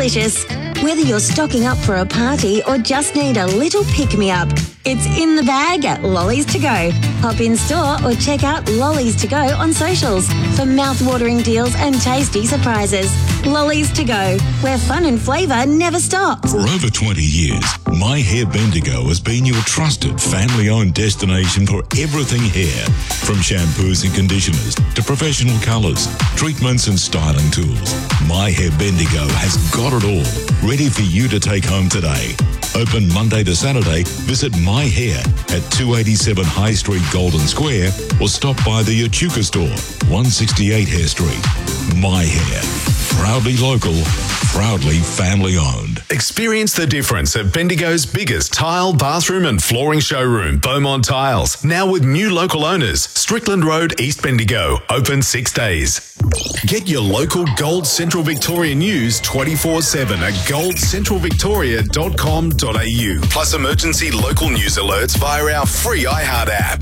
delicious. Whether you're stocking up for a party or just need a little pick-me-up, it's in the bag at Lollies To Go. Hop in store or check out Lollies To Go on socials for mouth-watering deals and tasty surprises. Lollies To Go, where fun and flavour never stop. For over 20 years, My Hair Bendigo has been your trusted family-owned destination for everything hair. From shampoos and conditioners to professional colours, treatments and styling tools, My Hair Bendigo has got it all, ready for you to take home today. Open Monday to Saturday. Visit My Hair at 287 High Street, Golden Square, or stop by the Echuca store, 168 Hare Street. My Hair. Proudly local, proudly family-owned. Experience the difference at Bendigo's biggest tile, bathroom and flooring showroom, Beaumont Tiles. Now with new local owners, Strickland Road, East Bendigo. Open 6 days. Get your local Gold Central Victoria news 24/7 at goldcentralvictoria.com.au. Plus emergency local news alerts via our free iHeart app.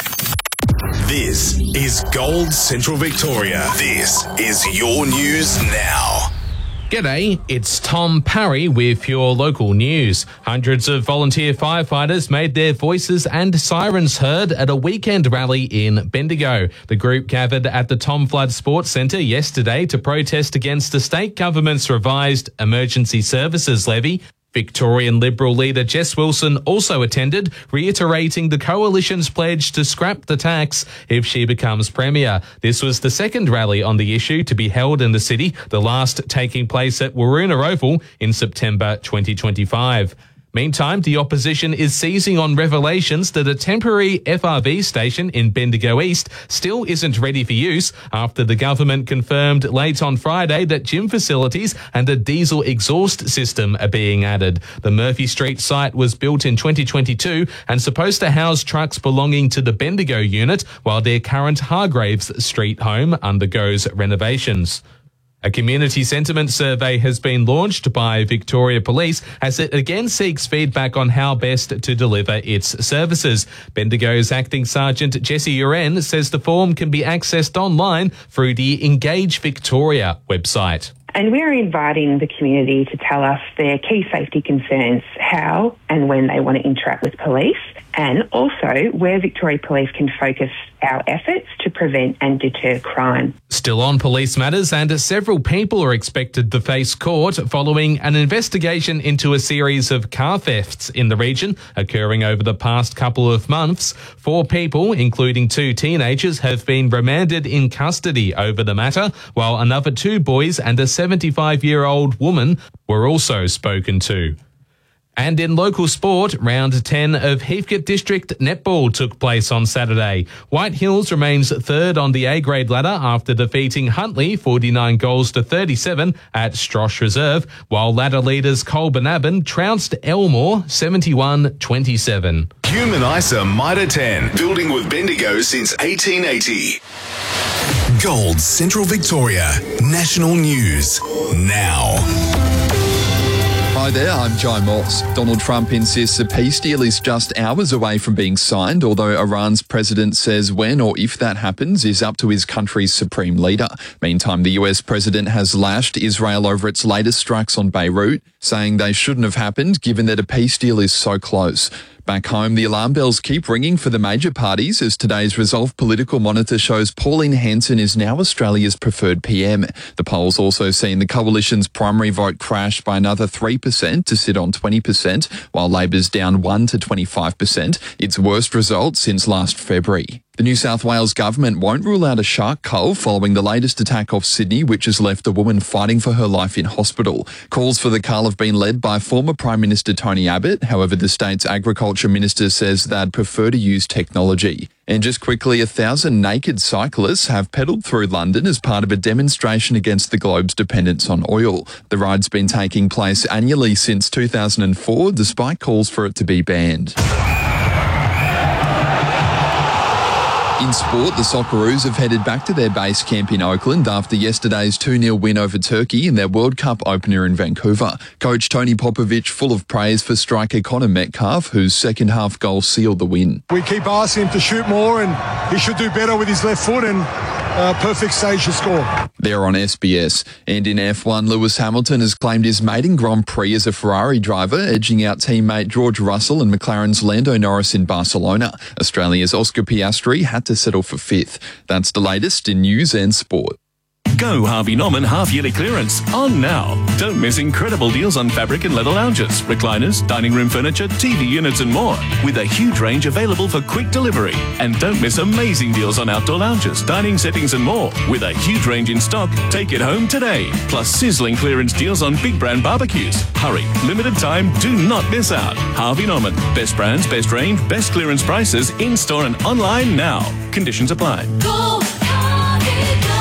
This is Gold Central Victoria. This is your news now. G'day, it's Tom Parry with your local news. Hundreds of volunteer firefighters made their voices and sirens heard at a weekend rally in Bendigo. The group gathered at the Tom Flood Sports Centre yesterday to protest against the state government's revised emergency services levy. Victorian Liberal leader Jess Wilson also attended, reiterating the Coalition's pledge to scrap the tax if she becomes Premier. This was the second rally on the issue to be held in the city, the last taking place at Waroona Oval in September 2025. Meantime, the opposition is seizing on revelations that a temporary FRV station in Bendigo East still isn't ready for use after the government confirmed late on Friday that gym facilities and a diesel exhaust system are being added. The Murphy Street site was built in 2022 and supposed to house trucks belonging to the Bendigo unit while their current Hargraves Street home undergoes renovations. A community sentiment survey has been launched by Victoria Police as it again seeks feedback on how best to deliver its services. Bendigo's Acting Sergeant Jessie Uren says the form can be accessed online through the Engage Victoria website. And we're inviting the community to tell us their key safety concerns, how and when they want to interact with police, and also where Victoria Police can focus our efforts to prevent and deter crime. Still on police matters, and several people are expected to face court following an investigation into a series of car thefts in the region occurring over the past couple of months. 4 people, including 2 teenagers, have been remanded in custody over the matter, while another 2 boys and a 75-year-old woman were also spoken to. And in local sport, round 10 of Heathcote District Netball took place on Saturday. White Hills remains third on the A-grade ladder after defeating Huntley 49 goals to 37 at Strosh Reserve, while ladder leaders Colbernabin trounced Elmore 71-27. Human ISA Mitre 10, building with Bendigo since 1880. Gold Central Victoria, national news now. Hi there, I'm Jai Moss. Donald Trump insists a peace deal is just hours away from being signed, although Iran's president says when or if that happens is up to his country's supreme leader. Meantime, the US president has lashed Israel over its latest strikes on Beirut, saying they shouldn't have happened given that a peace deal is so close. Back home, the alarm bells keep ringing for the major parties as today's Resolve Political Monitor shows Pauline Hanson is now Australia's preferred PM. The polls also seen the Coalition's primary vote crash by another 3% to sit on 20%, while Labor's down 1 to 25%, its worst result since last February. The New South Wales government won't rule out a shark cull following the latest attack off Sydney, which has left a woman fighting for her life in hospital. Calls for the cull have been led by former Prime Minister Tony Abbott. However, the state's Agriculture Minister says they'd prefer to use technology. And just quickly, 1,000 naked cyclists have pedalled through London as part of a demonstration against the globe's dependence on oil. The ride's been taking place annually since 2004, despite calls for it to be banned. In sport, the Socceroos have headed back to their base camp in Oakland after yesterday's 2-0 win over Turkey in their World Cup opener in Vancouver. Coach Tony Popovic full of praise for striker Connor Metcalf, whose second-half goal sealed the win. We keep asking him to shoot more and he should do better with his left foot, and perfect stage to score. They're on SBS. And in F1, Lewis Hamilton has claimed his maiden Grand Prix as a Ferrari driver, edging out teammate George Russell and McLaren's Lando Norris in Barcelona. Australia's Oscar Piastri had to settle for fifth. That's the latest in news and sport. Go Harvey Norman half-yearly clearance on now. Don't miss incredible deals on fabric and leather lounges, recliners, dining room furniture, TV units and more, with a huge range available for quick delivery. And don't miss amazing deals on outdoor lounges, dining settings and more, with a huge range in stock. Take it home today. Plus sizzling clearance deals on big brand barbecues. Hurry, limited time, do not miss out. Harvey Norman, best brands, best range, best clearance prices, in-store and online now. Conditions apply. Go, Harvey, go.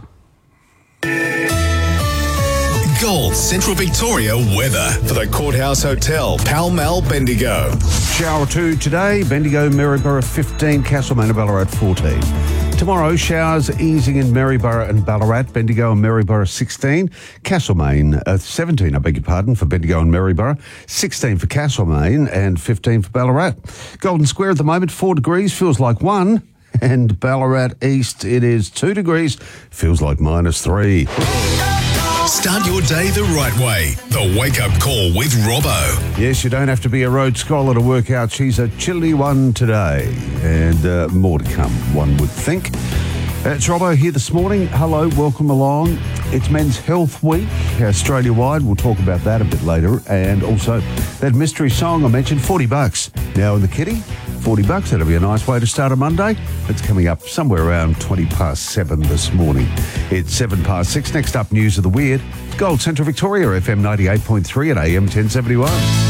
Gold Central Victoria weather for the Courthouse Hotel, Pall Mall, Bendigo. Shower 2 today, Bendigo, Maryborough 15, Castlemaine and Ballarat 14. Tomorrow, showers easing in Maryborough and Ballarat, Bendigo and Maryborough 16, Castlemaine 17, I beg your pardon, for Bendigo and Maryborough, 16 for Castlemaine and 15 for Ballarat. Golden Square at the moment, 4 degrees, feels like 1. And Ballarat East, it is 2 degrees, feels like -3. Start your day the right way. The Wake Up Call with Robbo. Yes, you don't have to be a Rhodes Scholar to work out she's a chilly one today. And more to come, one would think. It's Robbo here this morning. Hello, welcome along. It's Men's Health Week, Australia-wide. We'll talk about that a bit later. And also that mystery song I mentioned, $40. Now in the kitty, $40. That'll be a nice way to start a Monday. It's coming up somewhere around 7:20 this morning. It's 6:07. Next up, news of the weird. Gold Central Victoria, FM 98.3 at AM 1071.